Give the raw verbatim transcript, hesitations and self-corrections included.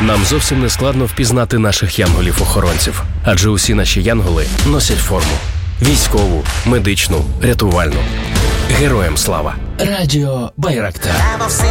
Нам зовсім не складно впізнати наших янголів-охоронців, адже усі наші янголи носять форму. Військову, медичну, рятувальну. Героям слава. Радіо Байрактар.